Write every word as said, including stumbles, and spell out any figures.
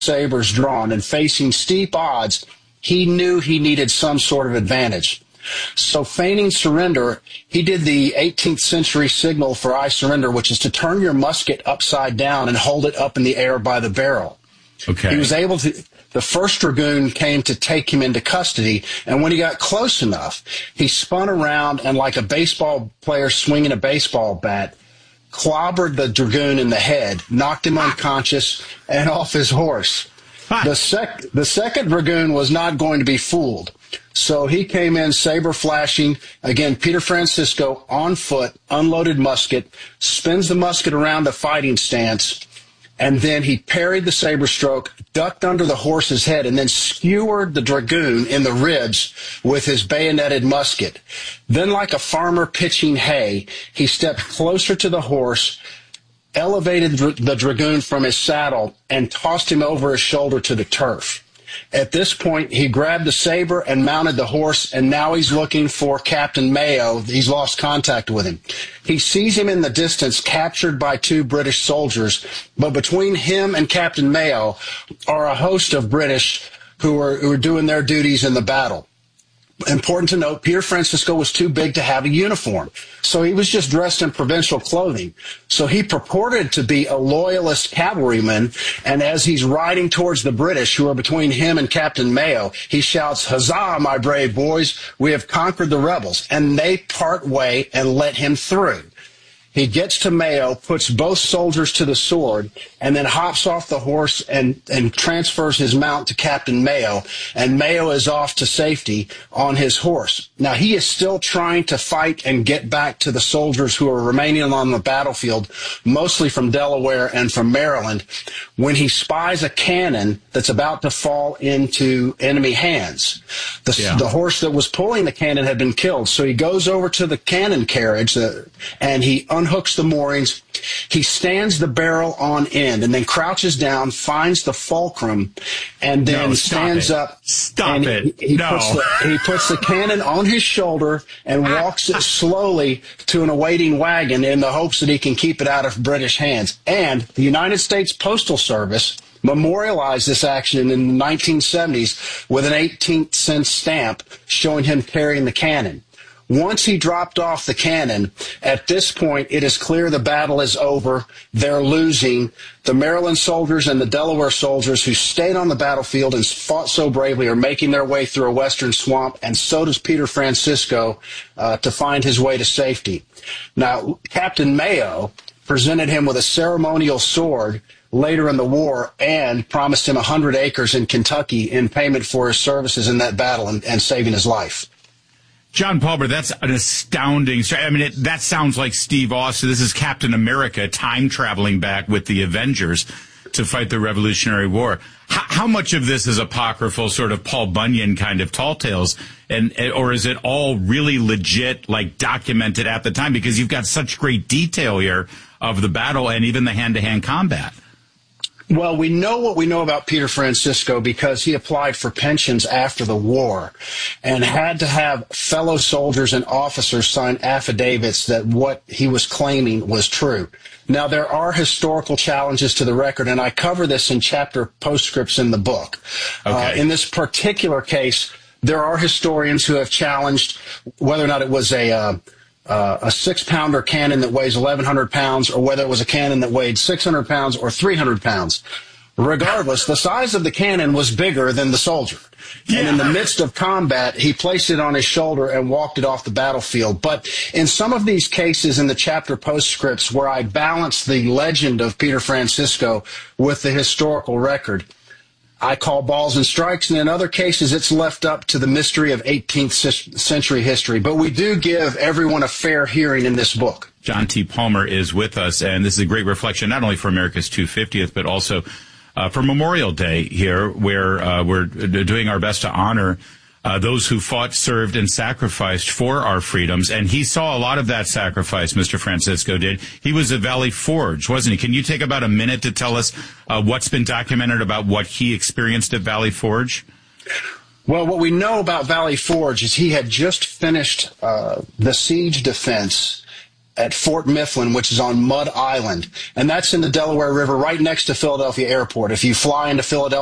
sabers drawn and facing steep odds, he knew he needed some sort of advantage. So feigning surrender, he did the eighteenth century signal for I surrender, which is to turn your musket upside down and hold it up in the air by the barrel. Okay. He was able to, the first dragoon came to take him into custody, and when he got close enough, he spun around and, like a baseball player swinging a baseball bat, clobbered the dragoon in the head, knocked him unconscious, and off his horse. The, sec- the second dragoon was not going to be fooled. So he came in saber flashing. Again, Peter Francisco on foot, unloaded musket, spins the musket around a fighting stance, and then he parried the saber stroke, ducked under the horse's head, and then skewered the dragoon in the ribs with his bayoneted musket. Then, like a farmer pitching hay, he stepped closer to the horse, elevated the dragoon from his saddle, and tossed him over his shoulder to the turf. At this point, he grabbed the saber and mounted the horse, and now he's looking for Captain Mayo. He's lost contact with him. He sees him in the distance, captured by two British soldiers, but between him and Captain Mayo are a host of British who are, who are doing their duties in the battle. Important to note, Peter Francisco was too big to have a uniform, so he was just dressed in provincial clothing. So he purported to be a loyalist cavalryman, and as he's riding towards the British, who are between him and Captain Mayo, he shouts, "Huzzah, my brave boys, we have conquered the rebels," and they part way and let him through. He gets to Mayo, puts both soldiers to the sword, and then hops off the horse and, and transfers his mount to Captain Mayo, and Mayo is off to safety on his horse. Now, he is still trying to fight and get back to the soldiers who are remaining on the battlefield, mostly from Delaware and from Maryland, when he spies a cannon that's about to fall into enemy hands. The, yeah. the horse that was pulling the cannon had been killed, so he goes over to the cannon carriage uh, and he unhooks the moorings. He stands the barrel on end and then crouches down, finds the fulcrum, and then no, stands it. up. Stop and it. He, he, no. puts the, he puts the cannon on his shoulder and walks it slowly to an awaiting wagon in the hopes that he can keep it out of British hands. And the United States Postal Service memorialized this action in the nineteen seventies with an eighteenth cent stamp showing him carrying the cannon. Once he dropped off the cannon, at this point, it is clear the battle is over. They're losing. The Maryland soldiers and the Delaware soldiers who stayed on the battlefield and fought so bravely are making their way through a western swamp, and so does Peter Francisco uh, to find his way to safety. Now, Captain Mayo presented him with a ceremonial sword later in the war and promised him one hundred acres in Kentucky in payment for his services in that battle and, and saving his life. John Palmer, that's an astounding story. I mean, it, that sounds like Steve Austin. This is Captain America time traveling back with the Avengers to fight the Revolutionary War. How, how much of this is apocryphal, sort of Paul Bunyan kind of tall tales, and or is it all really legit, like documented at the time? Because you've got such great detail here of the battle and even the hand-to-hand combat. Well, we know what we know about Peter Francisco because he applied for pensions after the war and had to have fellow soldiers and officers sign affidavits that what he was claiming was true. Now, there are historical challenges to the record, and I cover this in chapter postscripts in the book. Okay. Uh, in this particular case, there are historians who have challenged whether or not it was a uh, Uh, a six-pounder cannon that weighs eleven hundred pounds, or whether it was a cannon that weighed six hundred pounds or three hundred pounds. Regardless, the size of the cannon was bigger than the soldier. Yeah. And in the midst of combat, he placed it on his shoulder and walked it off the battlefield. But in some of these cases in the chapter postscripts where I balance the legend of Peter Francisco with the historical record, I call balls and strikes, and in other cases, it's left up to the mystery of eighteenth century history. But we do give everyone a fair hearing in this book. John T. Palmer is with us, and this is a great reflection, not only for America's two hundred fiftieth, but also uh, for Memorial Day here, where uh, we're doing our best to honor uh, those who fought, served, and sacrificed for our freedoms. And he saw a lot of that sacrifice, Mister Francisco did. He was at Valley Forge, wasn't he? Can you take about a minute to tell us uh, what's been documented about what he experienced at Valley Forge? Well, what we know about Valley Forge is he had just finished uh, the siege defense at Fort Mifflin, which is on Mud Island. And that's in the Delaware River right next to Philadelphia Airport. If you fly into Philadelphia,